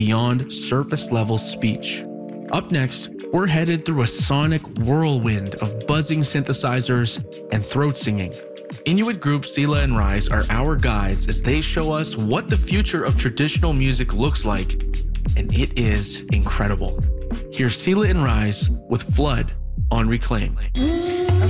beyond surface-level speech. Up next, we're headed through a sonic whirlwind of buzzing synthesizers and throat singing. Inuit group Sila and Rise are our guides as they show us what the future of traditional music looks like, and it is incredible. Here's Sila and Rise with Flood on Reclaim.